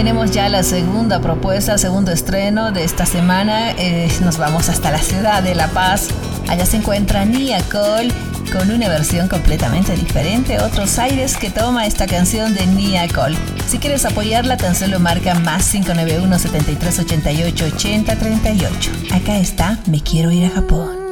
tenemos ya la segunda propuesta, segundo estreno de esta semana. Nos vamos hasta la ciudad de La Paz. Allá se encuentra Nia Cole con una versión completamente diferente, otros aires que toma esta canción de Nia Cole. Si quieres apoyarla, tan solo marca más 591 73 88 80 38. Acá está Me Quiero Ir a Japón.